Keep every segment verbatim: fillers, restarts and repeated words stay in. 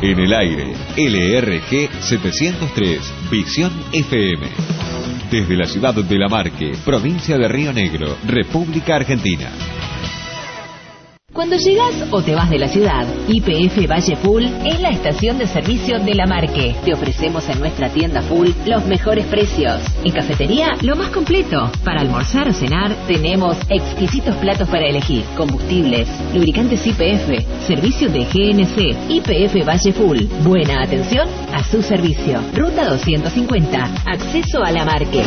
En el aire, L R G setecientos tres, Visión F M. Desde la ciudad de La Marque, provincia de Río Negro, República Argentina. Cuando llegas o te vas de la ciudad, Y P F Valle Full es la estación de servicio de La Marque. Te ofrecemos en nuestra tienda Full los mejores precios. En cafetería, lo más completo. Para almorzar o cenar, tenemos exquisitos platos para elegir. Combustibles, lubricantes Y P F, servicio de G N C, Y P F Valle Full. Buena atención a su servicio. Ruta doscientos cincuenta, acceso a La Marque.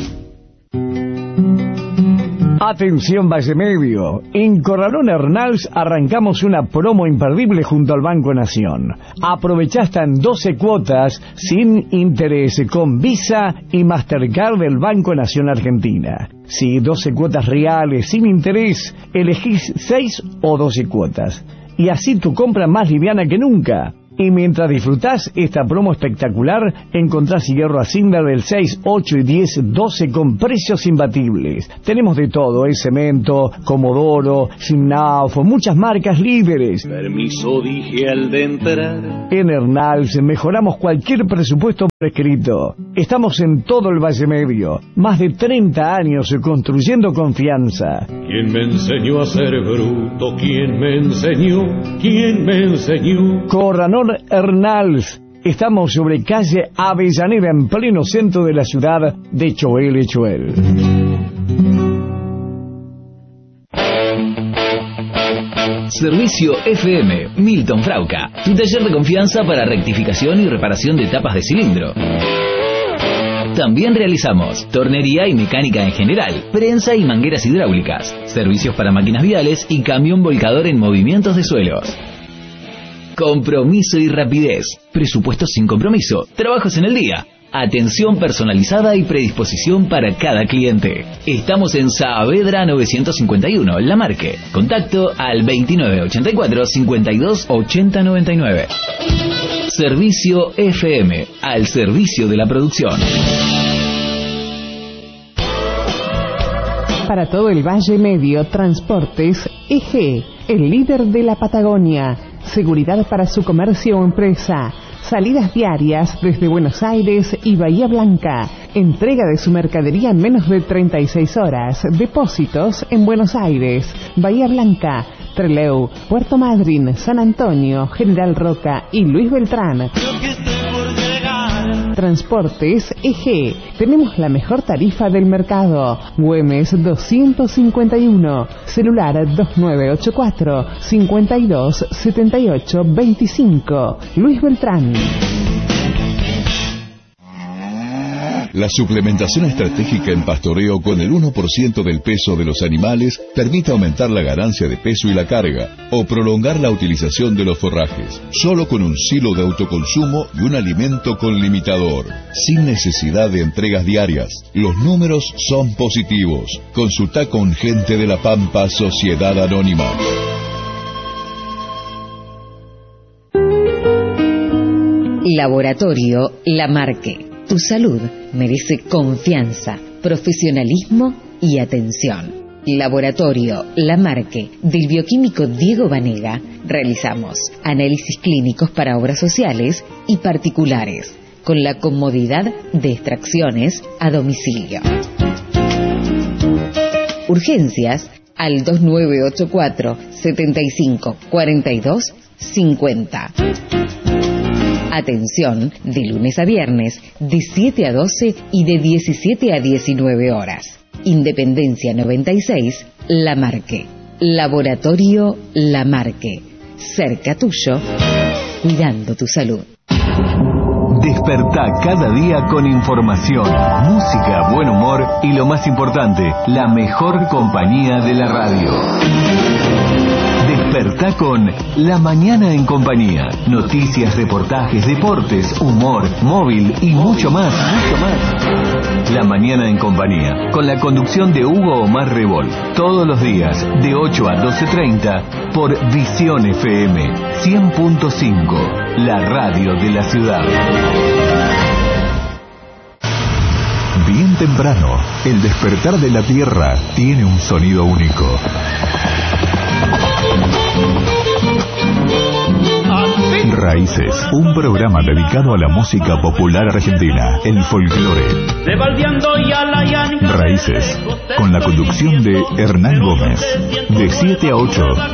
Atención Valle Medio, en Corralón Hernals arrancamos una promo imperdible junto al Banco Nación. Aprovechá hasta en doce cuotas sin interés con Visa y Mastercard del Banco Nación Argentina. Sí, doce cuotas reales sin interés, elegís seis o doce cuotas. Y así tu compra más liviana que nunca. Y mientras disfrutás esta promo espectacular, encontrás hierro a Cinder del seis, ocho y diez, doce con precios imbatibles. Tenemos de todo, es cemento, Comodoro, Simnaufo, muchas marcas líderes. Permiso, dije al de entrar. En Hernals mejoramos cualquier presupuesto prescrito. Estamos en todo el Valle Medio, más de treinta años construyendo confianza. ¿Quién me enseñó a ser bruto? ¿Quién me enseñó? ¿Quién me enseñó? Corralón Hernals. Estamos sobre calle Avellaneda, en pleno centro de la ciudad de Choel Choel. Servicio F M Milton Frauca, tu taller de confianza para rectificación y reparación de tapas de cilindro. También realizamos tornería y mecánica en general, prensa y mangueras hidráulicas, servicios para máquinas viales y camión volcador en movimientos de suelos. Compromiso y rapidez, presupuestos sin compromiso, trabajos en el día, atención personalizada y predisposición para cada cliente. Estamos en Saavedra novecientos cincuenta y uno, La Marque. Contacto al veintinueve ochenta y cuatro cincuenta y dos ochenta noventa y nueve. Servicio F M, al servicio de la producción. Para todo el Valle Medio, Transportes E G, el líder de la Patagonia. Seguridad para su comercio o empresa. Salidas diarias desde Buenos Aires y Bahía Blanca. Entrega de su mercadería en menos de treinta y seis horas. Depósitos en Buenos Aires, Bahía Blanca, Trelew, Puerto Madryn, San Antonio, General Roca y Luis Beltrán. Transportes E G. Tenemos la mejor tarifa del mercado. Güemes doscientos cincuenta y uno. Celular dos nueve ocho cuatro, cinco dos, siete ocho dos cinco. Luis Beltrán. La suplementación estratégica en pastoreo con el uno por ciento del peso de los animales permite aumentar la ganancia de peso y la carga, o prolongar la utilización de los forrajes, solo con un silo de autoconsumo y un alimento con limitador, sin necesidad de entregas diarias. Los números son positivos. Consulta con Gente de la Pampa, Sociedad Anónima. Laboratorio La Marque. Tu salud merece confianza, profesionalismo y atención. Laboratorio La Marque del bioquímico Diego Banega. Realizamos análisis clínicos para obras sociales y particulares, con la comodidad de extracciones a domicilio. Urgencias al dos nueve ocho cuatro, setenta y cinco, cuarenta y dos, cincuenta. Atención de lunes a viernes, de siete a doce y de diecisiete a diecinueve horas. Independencia noventa y seis, La Marque. Laboratorio La Marque. Cerca tuyo, cuidando tu salud. Despertá cada día con información, música, buen humor y lo más importante, la mejor compañía de la radio. Despertá con La Mañana en Compañía. Noticias, reportajes, deportes, humor, móvil y mucho más, mucho más. La Mañana en Compañía, con la conducción de Hugo Omar Rebol. Todos los días, de ocho a doce treinta, por Visión F M cien punto cinco, la radio de la ciudad. Bien temprano, el despertar de la Tierra tiene un sonido único. Raíces, un programa dedicado a la música popular argentina, el folclore. Raíces, con la conducción de Hernán Gómez, de siete a ocho